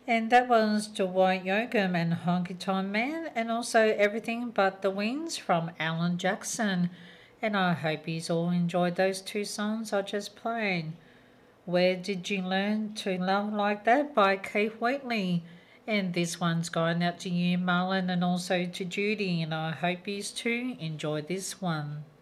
And that was Dwight Yoakam and Honky Tonk Man, and also Everything But the Winds from Alan Jackson. And I hope you all enjoyed those two songs I just played. Where Did You Learn to Love Like That by Keith Wheatley. And this one's going out to you, Marlon, and also to Judy. And I hope you too enjoy this one.